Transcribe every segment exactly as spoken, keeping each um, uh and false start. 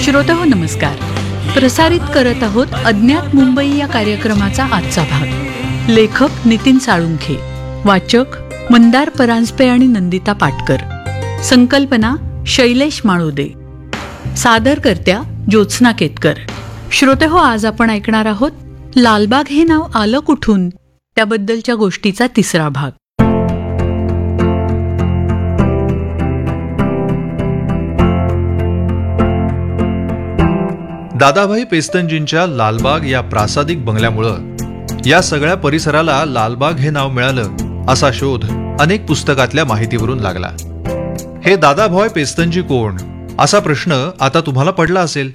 श्रोतेहो नमस्कार. प्रसारित करत आहोत अज्ञात मुंबई या कार्यक्रमाचा आजचा भाग. लेखक नितीन साळुंखे, वाचक मंदार परांजपे आणि नंदिता पाटकर, संकल्पना शैलेश माळुदे, सादरकर्त्या ज्योत्स्ना केतकर. श्रोतेहो, आज आपण ऐकणार आहोत लालबाग हे नाव आलं कुठून त्याबद्दलच्या गोष्टीचा तिसरा भाग. दादाभाई पेस्तनजींच्या लालबाग या प्रासादिक बंगल्यामुळं या सगळ्या परिसराला लालबाग हे नाव मिळालं असा शोध अनेक पुस्तकातल्या माहितीवरून लागला. हे दादाभाई पेस्तनजी कोण असा प्रश्न आता तुम्हाला पडला असेल.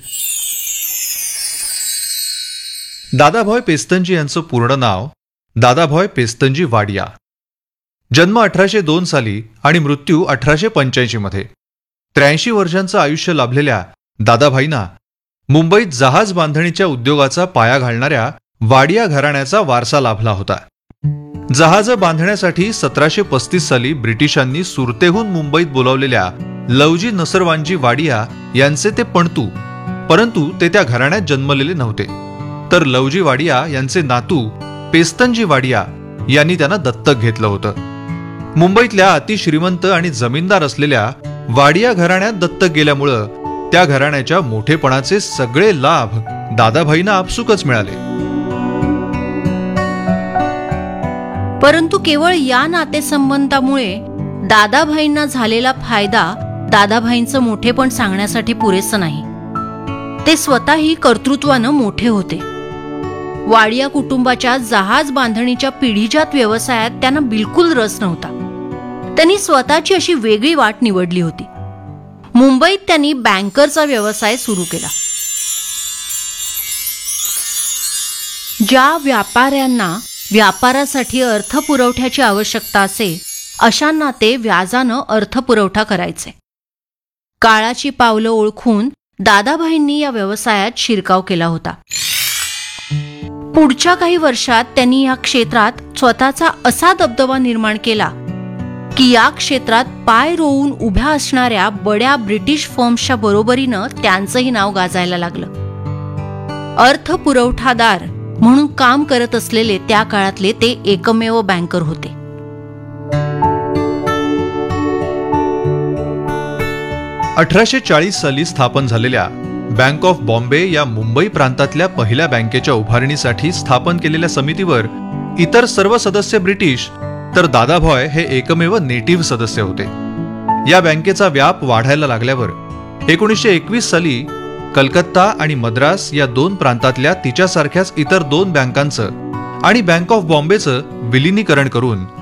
दादाभाई पेस्तनजी यांचं पूर्ण नाव दादाभाई पेस्तनजी वाडिया. जन्म अठराशे दोन साली आणि मृत्यू अठराशे पंच्याऐंशी मध्ये. त्र्याऐंशी वर्षांचं आयुष्य लाभलेल्या दादाभाईंना मुंबईत जहाज बांधणीच्या उद्योगाचा पाया घालणाऱ्या वाडिया घराण्याचा वारसा लाभला होता. जहाजं बांधण्यासाठी सतराशे पस्तीस साली ब्रिटिशांनी सुरतेहून मुंबईत बोलावलेल्या लवजी नसरवानजी वाडिया यांचे ते पणतू, परंतु ते त्या घराण्यात जन्मलेले नव्हते. तर लवजी वाडिया यांचे नातू पेस्तनजी वाडिया यांनी त्यांना दत्तक घेतलं होतं. मुंबईतल्या अतिश्रीमंत आणि जमीनदार असलेल्या वाडिया घराण्यात दत्तक गेल्यामुळं त्या घराण्याच्या मोठेपणाचे सगळे लाभ दादाभाईंना आपसुकच मिळाले. परंतु केवळ या नातेसंबंधामुळे दादाभाईंना झालेला फायदा दादाभाईंचं मोठेपण सांगण्यासाठी पुरेसं नाही. ते स्वतःही कर्तृत्वानं मोठे होते. वाडिया कुटुंबाच्या जहाज बांधणीच्या पिढीजात व्यवसायात त्यांना बिलकुल रस नव्हता. त्यांनी स्वतःची अशी वेगळी वाट निवडली होती. मुंबईत त्यांनी बँकरचा व्यवसाय सुरू केला. ज्या व्यापाऱ्यांना व्यापारासाठी अर्थपुरवठ्याची आवश्यकता असे अशांना ते व्याजानं अर्थपुरवठा करायचे. काळाची पावलं ओळखून दादाभाईंनी या व्यवसायात शिरकाव केला होता. पुढच्या काही वर्षात त्यांनी या क्षेत्रात स्वतःचा असा दबदबा निर्माण केला की या क्षेत्रात पाय रोवून उभ्या असणाऱ्या बड्या ब्रिटिश फर्म्सच्या बरोबरीनं त्यांचंही नाव गाजायला लागलं. अर्थपुरवठादार म्हणून काम करत असलेले त्या काळातले ते एकमेव बँकर होते. अठराशे चाळीस साली स्थापन झालेल्या बँक ऑफ बॉम्बे या मुंबई प्रांतातल्या पहिल्या बँकेच्या उभारणीसाठी स्थापन केलेल्या समितीवर इतर सर्व सदस्य ब्रिटिश, तर दादाभाई हे एकमेव नेटिव्ह सदस्य होते. या बँकेचा व्याप वाढायला लागल्यावर एकोणीसशे एकवीस साली कलकत्ता आणि मद्रास या दोन प्रांतातल्या तिच्यासारख्याच इतर दोन बँकांचं आणि बँक ऑफ बॉम्बेचं विलिनीकरण करून